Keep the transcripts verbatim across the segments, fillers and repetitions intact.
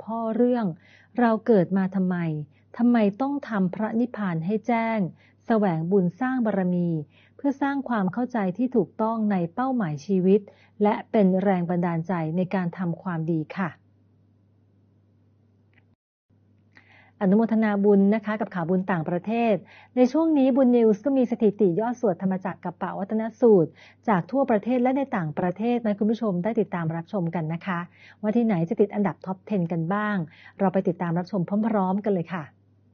พ่อเรื่องเราเกิดมาทำไมทำไมต้องทำพระนิพพานให้แจ้งแสวงบุญสร้างบารมีเพื่อสร้างความเข้าใจที่ถูกต้องในเป้าหมายชีวิตและเป็นแรงบันดาลใจในการทำความดีค่ะอนุโมทนาบุญนะคะกับข่าวบุญต่างประเทศในช่วงนี้บุญนิวส์ก็มีสถิติยอดสวดธรรมจักรกัปปวัฒนสูตรจากทั่วประเทศและในต่างประเทศให้คุณผู้ชมได้ติดตามรับชมกันนะคะว่าที่ไหนจะติดอันดับท็อปสิบกันบ้างเราไปติดตามรับชมพร้อมๆกันเลยค่ะ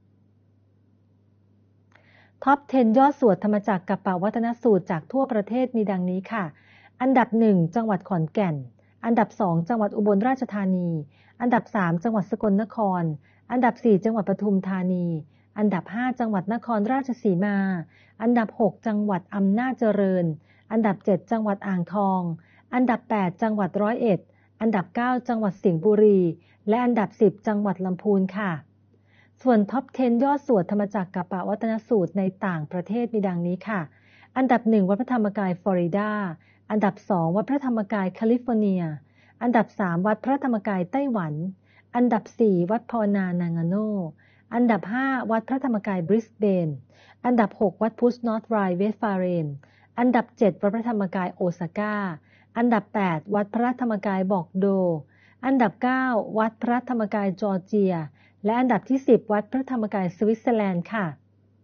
ท็อปสิบยอดสวดธรรมจักรกัปปวัฒนสูตรจากทั่วประเทศมีดังนี้ค่ะอันดับหนึ่งจังหวัดขอนแก่นอันดับสองจังหวัดอุบลราชธานีอันดับสามจังหวัดสกลนครอันดับสี่จังหวัดปทุมธานีอันดับห้าจังหวัดนครราชสีมาอันดับหกจังหวัดอำนาจเจริญอันดับเจ็ดจังหวัดอ่างทองอันดับแปดจังหวัดร้อยเอ็ดอันดับเก้าจังหวัดสิงห์บุรีและอันดับสิบจังหวัดลำพูนค่ะส่วนท็อปสิบยอดสวดธรรมจักรกัปปวัฒนสูตรในต่างประเทศมีดังนี้ค่ะอันดับหนึ่งวัดพระธรรมกายฟลอริดาอันดับสองวัดพระธรรมกายแคลิฟอร์เนียอันดับสามวัดพระธรรมกายไต้หวันอันดับสี่วัดพอนานางาโนอันดับห้าวัดพระธรรมกายบริสเบนอันดับหกวัดพุชนอร์ทไรเวสฟาเรนอันดับเจ็ดวัดพระธรรมกายโอซาก้าอันดับแปดวัดพระธรรมกายบอกโดอันดับเก้าวัดพระธรรมกายจอร์เจียและอันดับที่สิบวัดพระธรรมกายสวิตเซอร์แลนด์ค่ะ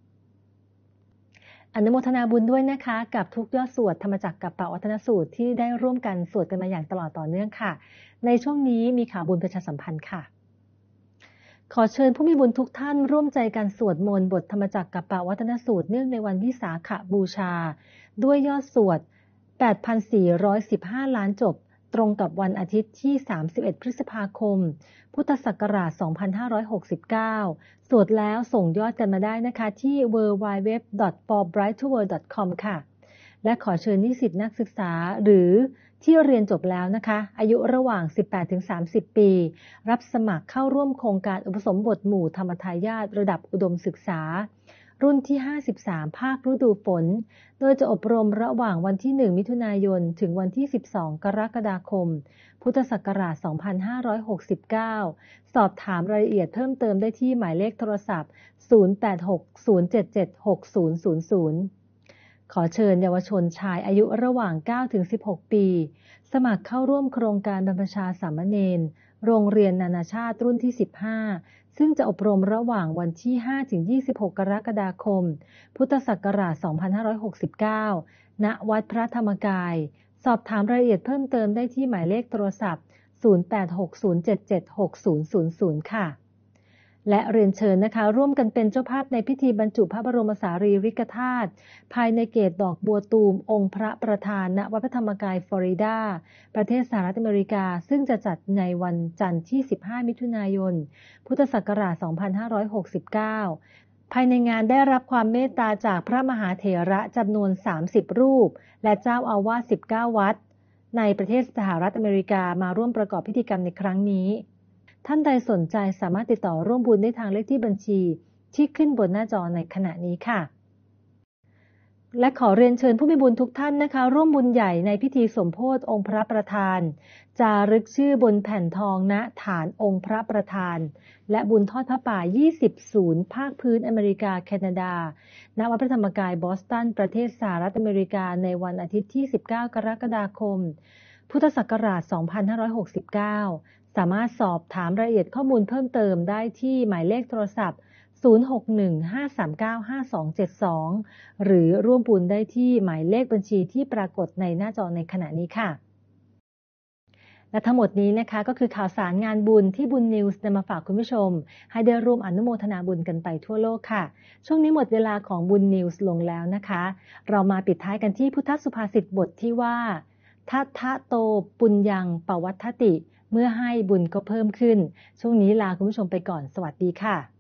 อนุโมทนาบุญด้วยนะคะกับทุกยอดสวดธรรมจักรกัปปวัฒนสูตรที่ได้ร่วมกันสวดกันมาอย่างตลอดต่อเนื่องค่ะในช่วงนี้มีข่าวบุญประชาสัมพันธ์ค่ะขอเชิญผู้มีบุญทุกท่านร่วมใจกันสวดมนต์บทธรรมจักรกัปปวัฒนสูตรเนื่องในวันวิสาขบูชาด้วยยอดสวด แปดพันสี่ร้อยสิบห้า ล้านจบตรงกับวันอาทิตย์ที่สามสิบเอ็ดพฤษภาคมพุทธศักราชสองพันห้าร้อยหกสิบเก้าสวดแล้วส่งยอดกันมาได้นะคะที่ ดับเบิลยู ดับเบิลยู ดับเบิลยู ดอท ฟอร์ ไบรท์ ทู เวิลด์ ดอท คอม ค่ะและขอเชิญนิสิตนักศึกษาหรือที่เรียนจบแล้วนะคะอายุระหว่าง สิบแปดถึงสามสิบ ปีรับสมัครเข้าร่วมโครงการอุปสมบทหมู่ธรรมทายาทระดับอุดมศึกษารุ่นที่ห้าสิบสามภาคฤดูฝนโดยจะอบรมระหว่างวันที่หนึ่งมิถุนายนถึงวันที่สิบสองกรกฎาคมพุทธศักราชสองพันห้าร้อยหกสิบเก้าสอบถามรายละเอียดเพิ่มเติมได้ที่หมายเลขโทรศัพท์ศูนย์ แปด หก ศูนย์ เจ็ด เจ็ด หก ศูนย์ ศูนย์ ศูนย์ขอเชิญเยาวชนชายอายุระหว่าง เก้าถึงสิบหก ปีสมัครเข้าร่วมโครงการบรรพชาสามเณรโรงเรียนนานาชาติรุ่นที่สิบห้าซึ่งจะอบรมระหว่างวันที่ห้าถึงยี่สิบหกกรกฎาคมพุทธศักราชสองพันห้าร้อยหกสิบเก้าณวัดพระธรรมกายสอบถามรายละเอียดเพิ่มเติมได้ที่หมายเลขโทรศัพท์ศูนย์ แปด หก ศูนย์ เจ็ด เจ็ด หก ศูนย์ ศูนย์ ศูนย์ค่ะและเรียนเชิญนะคะร่วมกันเป็นเจ้าภาพในพิธีบรรจุพระบรมสารีริกธาตุภายในเกศดอกบัวตูมองค์พระประธานณวัดพระธรรมกายฟลอริดาประเทศสหรัฐอเมริกาซึ่งจะจัดในวันจันทร์ที่สิบห้ามิถุนายนพุทธศักราชสองพันห้าร้อยหกสิบเก้าภายในงานได้รับความเมตตาจากพระมหาเถระจำนวนสามสิบรูปและเจ้าอาวาสสิบเก้าวัดในประเทศสหรัฐอเมริกามาร่วมประกอบพิธีกรรมในครั้งนี้ท่านใดสนใจสามารถติดต่อร่วมบุญได้ทางเลขที่บัญชีที่ขึ้นบนหน้าจอในขณะนี้ค่ะและขอเรียนเชิญผู้มีบุญทุกท่านนะคะร่วมบุญใหญ่ในพิธีสมโภชองค์พระประธานจารึกชื่อบนแผ่นทองณฐานองค์พระประธานและบุญทอดพระป่ายี่สิบศูนย์ภาคพื้นอเมริกาแคนาดาณวัดพระธรรมกายบอสตันประเทศสหรัฐอเมริกาในวันอาทิตย์ที่สิบเก้ากรกฎาคมพุทธศักราชสองพันห้าร้อยหกสิบเก้าสามารถสอบถามรายละเอียดข้อมูลเพิ่มเติมได้ที่หมายเลขโทรศัพท์ศูนย์ หก หนึ่ง ห้า สาม เก้า ห้า สอง เจ็ด สองหรือร่วมบุญได้ที่หมายเลขบัญชีที่ปรากฏในหน้าจอในขณะนี้ค่ะและทั้งหมดนี้นะคะก็คือข่าวสารงานบุญที่บุญนิวส์นำมาฝากคุณผู้ชมให้ได้ร่วมอนุโมทนาบุญกันไปทั่วโลกค่ะช่วงนี้หมดเวลาของบุญนิวส์ลงแล้วนะคะเรามาปิดท้ายกันที่พุทธสุภาษิตบทที่ว่าทัทธะโตปุญญังปวัฏฏติเมื่อให้บุญก็เพิ่มขึ้นช่วงนี้ลาคุณผู้ชมไปก่อนสวัสดีค่ะ